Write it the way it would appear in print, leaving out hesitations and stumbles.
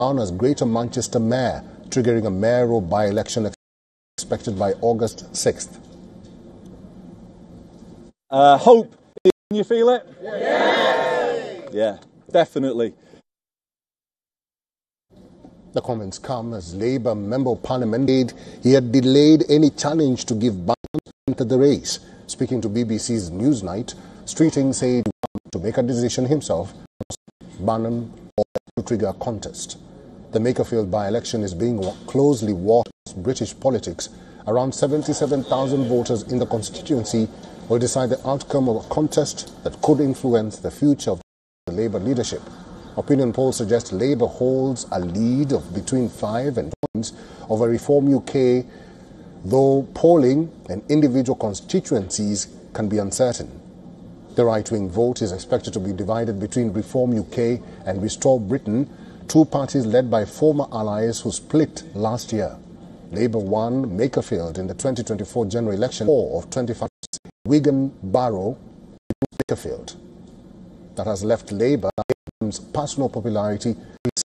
down as Greater Manchester Mayor, triggering a mayoral by-election expected by August 6th. Hope, can you feel it? Yeah, definitely. The comments come as Labour Member of Parliament said he had delayed any challenge to give Barnum to enter the race. Speaking to BBC's Newsnight, Streeting said he wanted to make a decision himself, Barnum or to trigger a contest. The Makerfield by-election is being closely watched in British politics. Around 77,000 voters in the constituency will decide the outcome of a contest that could influence the future of the Labour leadership. Opinion polls suggest Labour holds a lead of between 5 and 10 points over Reform UK, though polling and individual constituencies can be uncertain. The right-wing vote is expected to be divided between Reform UK and Restore Britain, two parties led by former allies who split last year. Labour won Makerfield in the 2024 general election. 4 of 25 Wigan Borough Makerfield. That has left Labour's personal popularity